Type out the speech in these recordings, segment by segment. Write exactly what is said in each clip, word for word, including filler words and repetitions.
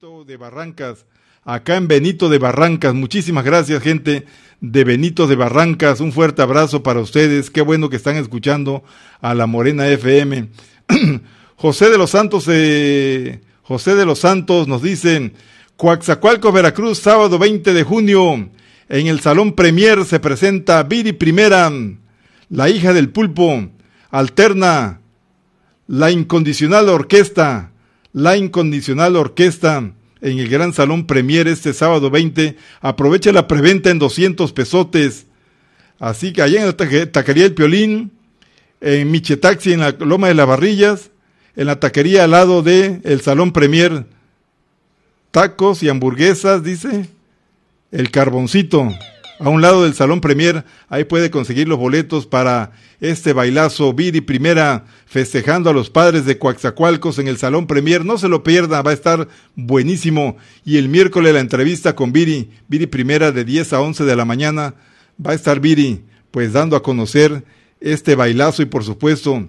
Benito de Barrancas, acá en Benito de Barrancas. Muchísimas gracias, gente de Benito de Barrancas. Un fuerte abrazo para ustedes. Qué bueno que están escuchando a La Morena F M. José de los Santos, eh, José de los Santos nos dicen: Coatzacoalcos, Veracruz, sábado veinte de junio, en el Salón Premier se presenta Viri Primera, la hija del pulpo, alterna la incondicional orquesta, la incondicional orquesta en el Gran Salón Premier este sábado veinte. Aprovecha la preventa en doscientos pesotes. Así que allá en la taquería El Piolín, en Michetaxi, en la Loma de las Barrillas, en la taquería al lado de el Salón Premier. Tacos y hamburguesas, dice El Carboncito, a un lado del Salón Premier. Ahí puede conseguir los boletos para este bailazo Viri Primera, festejando a los padres de Coatzacoalcos en el Salón Premier. No se lo pierda, va a estar buenísimo. Y el miércoles la entrevista con Viri, Viri Primera, de diez a once de la mañana. Va a estar Viri, pues, dando a conocer este bailazo y, por supuesto,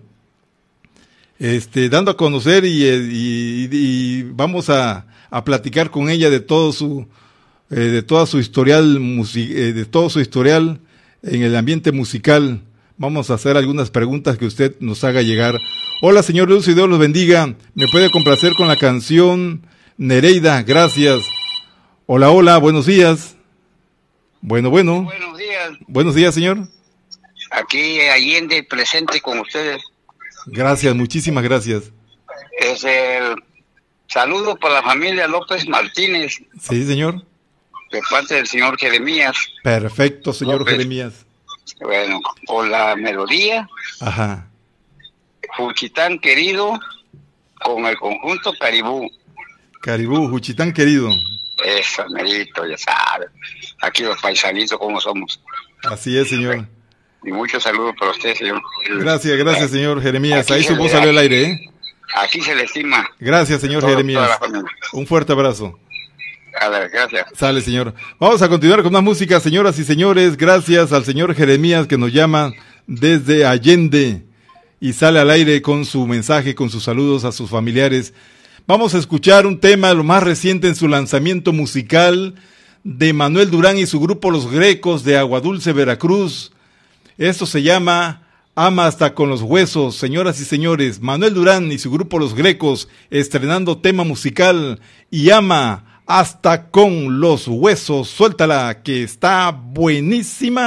este, dando a conocer y, y, y vamos a, a platicar con ella de todo su, eh, de toda su historial, eh, de todo su historial en el ambiente musical. Vamos a hacer algunas preguntas que usted nos haga llegar. Hola, señor Luz, y Dios los bendiga. ¿Me puede complacer con la canción Nereida? Gracias. Hola, hola, buenos días. Bueno, bueno. Buenos días. Buenos días, señor. Aquí Allende, presente con ustedes. Gracias, muchísimas gracias. Es el saludo para la familia López Martínez. Sí, señor. De parte del señor Jeremías. Perfecto, señor López. Jeremías. Bueno, por la melodía. Ajá. Juchitán querido, con el conjunto Caribú. Caribú, Juchitán querido. Eso, merito, ya sabes. Aquí los paisanitos como somos. Así es, señor. Y muchos saludos para usted, señor. Gracias, gracias, señor Jeremías. Aquí Ahí su se voz le- salió al aire, ¿eh? Aquí se le estima. Gracias, señor Todo- Jeremías. toda la familia. Un fuerte abrazo. A ver, gracias. Sale, señor. Vamos a continuar con más música, señoras y señores. Gracias al señor Jeremías que nos llama desde Allende y sale al aire con su mensaje, con sus saludos a sus familiares. Vamos a escuchar un tema, lo más reciente en su lanzamiento musical, de Manuel Durán y su grupo Los Grecos de Aguadulce, Veracruz. Esto se llama Ama hasta con los huesos. Señoras y señores, Manuel Durán y su grupo Los Grecos estrenando tema musical y Ama hasta con los huesos. Suéltala, que está buenísima.